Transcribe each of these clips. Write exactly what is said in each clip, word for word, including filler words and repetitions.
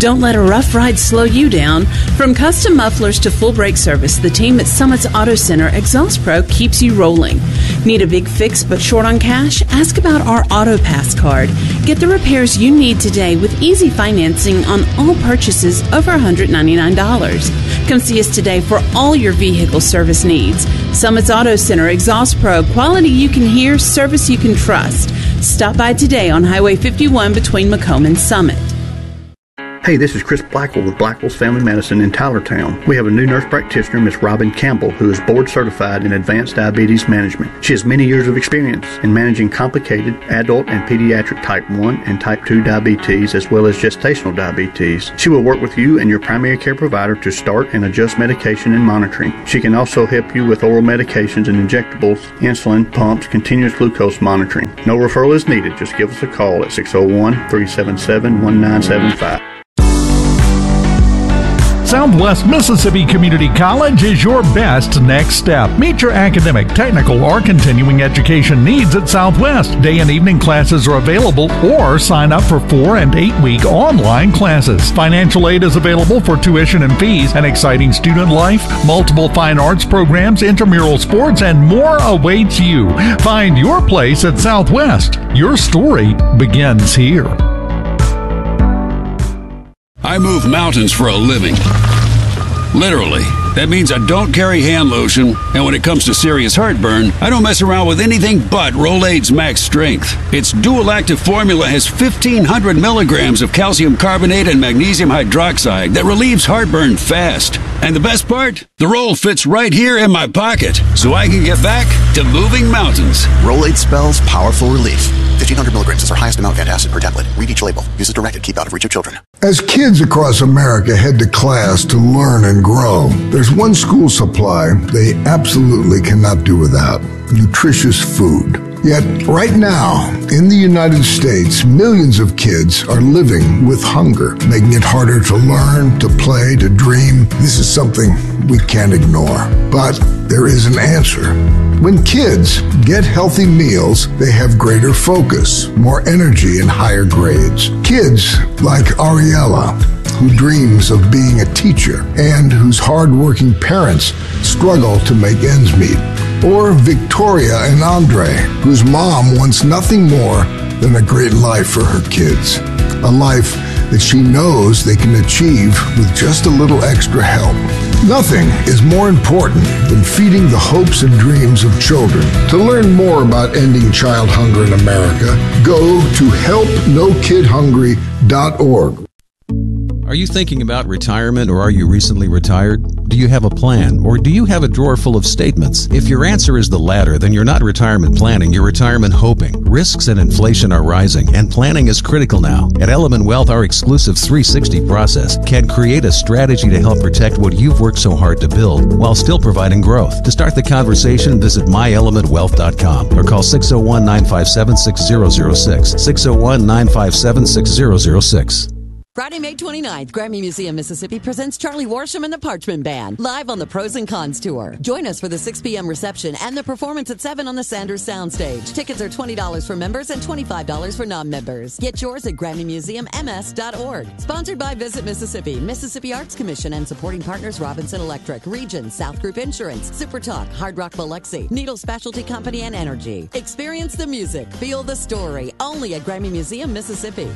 Don't let a rough ride slow you down. From custom mufflers to full brake service, the team at Summit's Auto Center Exhaust Pro keeps you rolling. Need a big fix but short on cash? Ask about our Auto Pass card. Get the repairs you need today with easy financing on all purchases over one hundred ninety-nine dollars. Come see us today for all your vehicle service needs. Summit's Auto Center Exhaust Pro, quality you can hear, service you can trust. Stop by today on Highway fifty-one between Macomb and Summit. Hey, this is Chris Blackwell with Blackwell's Family Medicine in Tylertown. We have a new nurse practitioner, Miss Robin Campbell, who is board certified in advanced diabetes management. She has many years of experience in managing complicated adult and pediatric type one and type two diabetes, as well as gestational diabetes. She will work with you and your primary care provider to start and adjust medication and monitoring. She can also help you with oral medications and injectables, insulin, pumps, continuous glucose monitoring. No referral is needed. Just give us a call at six oh one, three seven seven, one nine seven five. Southwest Mississippi Community College is your best next step. Meet your academic, technical, or continuing education needs at Southwest. Day and evening classes are available, or sign up for four and eight week online classes. Financial aid is available for tuition and fees, an exciting student life, multiple fine arts programs, intramural sports, and more awaits you. Find your place at Southwest. Your story begins here. I move mountains for a living. Literally. That means I don't carry hand lotion, and when it comes to serious heartburn, I don't mess around with anything but Rolaids Max Strength. Its dual-active formula has fifteen hundred milligrams of calcium carbonate and magnesium hydroxide that relieves heartburn fast. And the best part? The roll fits right here in my pocket, so I can get back to moving mountains. Rolaids spells powerful relief. fifteen hundred milligrams is our highest amount of antacid per tablet. Read each label. Use as directed. Keep out of reach of children. As kids across America head to class to learn and grow, there's one school supply they absolutely cannot do without: nutritious food. Yet, right now, in the United States, millions of kids are living with hunger, making it harder to learn, to play, to dream. This is something we can't ignore. But there is an answer. When kids get healthy meals, they have greater focus, more energy, and higher grades. Kids like Ariella, who dreams of being a teacher and whose hardworking parents struggle to make ends meet. Or Victoria and Andre, whose mom wants nothing more than a great life for her kids. A life that she knows they can achieve with just a little extra help. Nothing is more important than feeding the hopes and dreams of children. To learn more about ending child hunger in America, go to help no kid hungry dot org. Are you thinking about retirement, or are you recently retired? Do you have a plan, or do you have a drawer full of statements? If your answer is the latter, then you're not retirement planning, you're retirement hoping. Risks and inflation are rising, and planning is critical now. At Element Wealth, our exclusive three sixty process can create a strategy to help protect what you've worked so hard to build, while still providing growth. To start the conversation, visit my element wealth dot com or call six oh one, nine five seven, six oh oh six, six oh one, nine five seven, six oh oh six. Friday, May twenty-ninth, Grammy Museum, Mississippi presents Charlie Worsham and the Parchment Band, live on the Pros and Cons Tour. Join us for the six p.m. reception and the performance at seven on the Sanders Soundstage. Tickets are twenty dollars for members and twenty-five dollars for non-members. Get yours at Grammy Museum M S dot org. Sponsored by Visit Mississippi, Mississippi Arts Commission, and supporting partners Robinson Electric, Regions, South Group Insurance, Super Talk, Hard Rock Biloxi, Needle Specialty Company, and Energy. Experience the music, feel the story, only at Grammy Museum, Mississippi.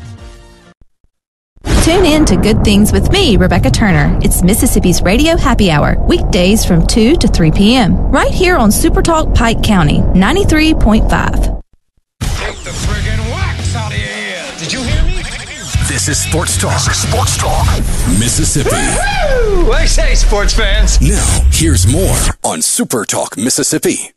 Tune in to Good Things with me, Rebecca Turner. It's Mississippi's Radio Happy Hour, weekdays from two to three p.m. right here on Super Talk Pike County, ninety-three point five. Take the friggin' wax out of your ear. Did you hear me? This is Sports Talk. This is Sports Talk Mississippi. Woo-hoo! What do you say, sports fans? Now, here's more on Super Talk Mississippi.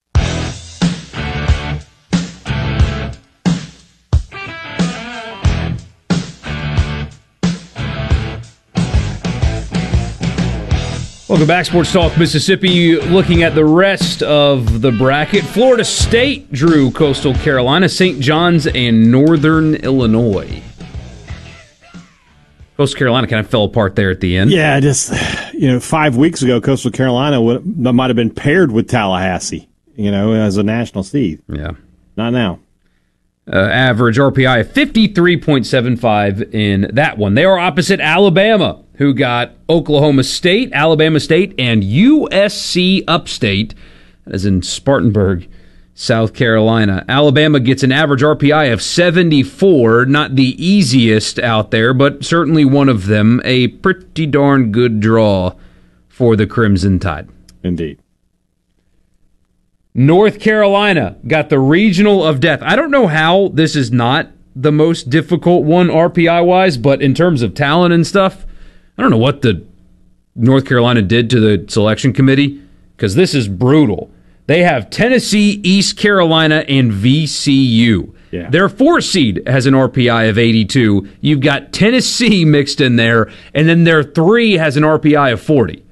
Welcome back, Sports Talk Mississippi. Looking at the rest of the bracket, Florida State drew Coastal Carolina, Saint John's, and Northern Illinois. Coastal Carolina kind of fell apart there at the end. Yeah, just, you know, five weeks ago, Coastal Carolina would, might have been paired with Tallahassee, you know, as a national seed. Yeah. Not now. Uh, average R P I of fifty-three point seven five in that one. They are opposite Alabama, who got Oklahoma State, Alabama State, and U S C Upstate, as in Spartanburg, South Carolina. Alabama gets an average R P I of seventy-four, not the easiest out there, but certainly one of them. A pretty darn good draw for the Crimson Tide. Indeed. North Carolina got the regional of death. I don't know how this is not the most difficult one R P I-wise, but in terms of talent and stuff, I don't know what the North Carolina did to the selection committee, because this is brutal. They have Tennessee, East Carolina, and V C U. Yeah. Their four seed has an R P I of eighty-two. You've got Tennessee mixed in there, and then their three has an R P I of forty.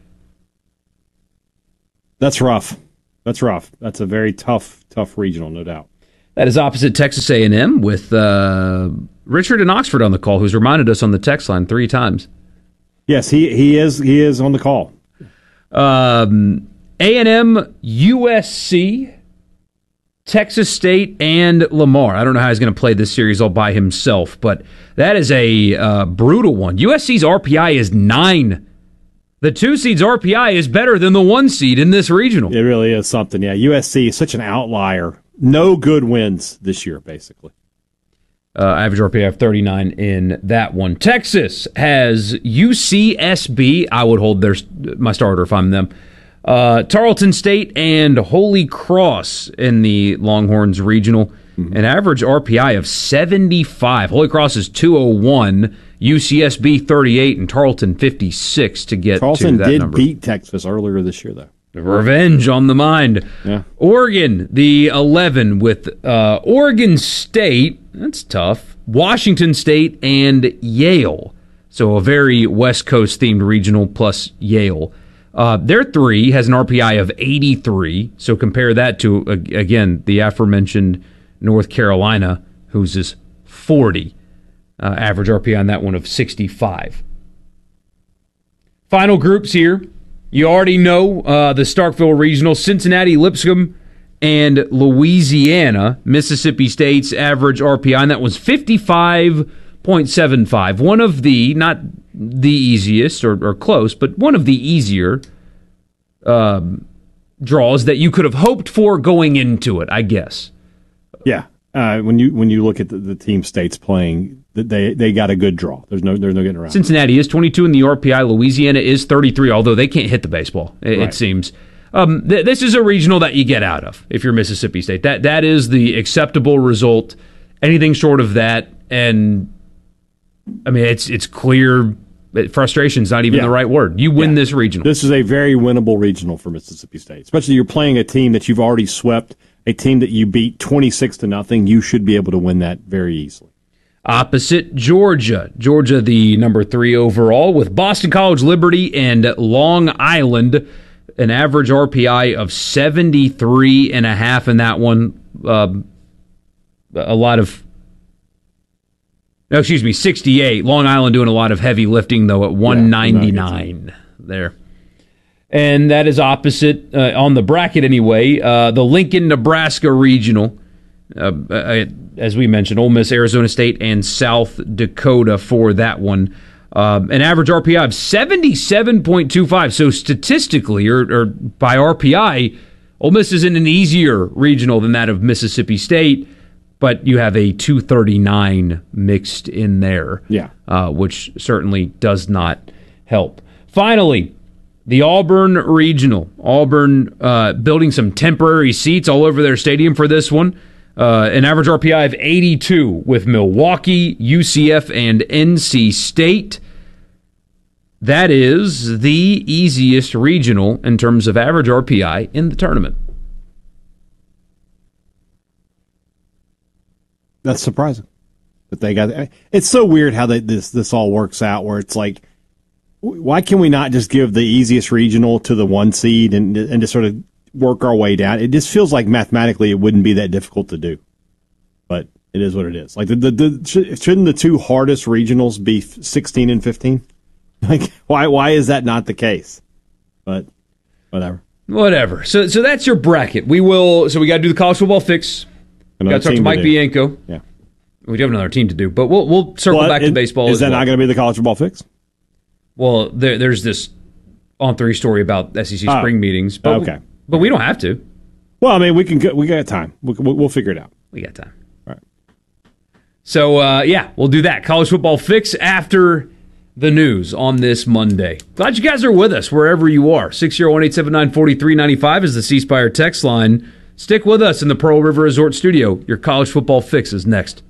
That's rough. That's rough. That's a very tough, tough regional, no doubt. That is opposite Texas A and M with uh, Richard in Oxford on the call, who's reminded us on the text line three times. Yes, he he is he is on the call. Um, A and M, U S C, Texas State, and Lamar. I don't know how he's going to play this series all by himself, but that is a uh, brutal one. U S C's R P I is nine. The two seed's R P I is better than the one seed in this regional. It really is something, yeah. U S C is such an outlier. No good wins this year, basically. Uh, average R P I of thirty-nine in that one. Texas has U C S B. I would hold their my starter if I'm them. Uh, Tarleton State and Holy Cross in the Longhorns regional. Mm-hmm. An average R P I of seventy-five. Holy Cross is two oh one. U C S B thirty-eight and Tarleton fifty-six to get Tarleton to that did number. Beat Texas earlier this year, though. Revenge on the mind. Yeah. Oregon, the eleven with uh, Oregon State. That's tough. Washington State and Yale. So a very West Coast themed regional plus Yale. Uh, their three has an R P I of eighty-three. So compare that to, uh, again, the aforementioned North Carolina, whose is forty. Uh, average R P I on that one of sixty-five. Final groups here. You already know uh, the Starkville Regional, Cincinnati, Lipscomb, and Louisiana. Mississippi State's average R P I, and that was fifty-five point seven five. One of the, not the easiest or, or close, but one of the easier um, draws that you could have hoped for going into it, I guess. Yeah. Uh, when you when you look at the, the team states playing, they they got a good draw. There's no there's no getting around. Cincinnati is twenty-two in the R P I. Louisiana is thirty-three, although they can't hit the baseball. It, right. it seems. Um, th- this is a regional that you get out of if you're Mississippi State. That that is the acceptable result. Anything short of that, and I mean it's it's clear. Frustration's not even yeah. the right word. You win yeah. this regional. This is a very winnable regional for Mississippi State, especially you're playing a team that you've already swept. A team that you beat twenty-six to nothing, you should be able to win that very easily. Opposite Georgia. Georgia, the number three overall, with Boston College, Liberty, and Long Island. An average R P I of seventy-three and a half in that one. Uh, a lot of... No, excuse me, sixty-eight. Long Island doing a lot of heavy lifting, though, at one ninety-nine yeah, there. And that is opposite, uh, on the bracket anyway, uh, the Lincoln, Nebraska Regional. Uh, uh, as we mentioned, Ole Miss, Arizona State, and South Dakota for that one. Uh, an average R P I of seventy-seven point two five. So statistically, or, or by R P I, Ole Miss is in an easier regional than that of Mississippi State, but you have a two thirty-nine mixed in there, yeah, uh, which certainly does not help. Finally, the Auburn Regional. Auburn uh, building some temporary seats all over their stadium for this one. Uh, an average R P I of eighty-two with Milwaukee, U C F, and N C State. That is the easiest regional in terms of average R P I in the tournament. That's surprising that they got. It's so weird how they, this this all works out. Where it's like, why can we not just give the easiest regional to the one seed and and just sort of work our way down? It just feels like mathematically it wouldn't be that difficult to do, but it is what it is. Like the the, the shouldn't the two hardest regionals be sixteen and fifteen? Like why why is that not the case? But whatever. Whatever. So so that's your bracket. We will. So we got to do the college football fix. Got to talk to Mike Bianco. Yeah. We do have another team to do, but we'll we'll circle well, back it, to baseball. Is as that well. not going to be the college football fix? Well, there, there's this on three story about S E C oh. spring meetings, but okay, but we don't have to. Well, I mean, we can go, we got time. We, we'll figure it out. We got time. All right. So uh, yeah, we'll do that college football fix after the news on this Monday. Glad you guys are with us wherever you are. six oh one, eight seven nine, four three nine five is the C Spire text line. Stick with us in the Pearl River Resort Studio. Your college football fix is next.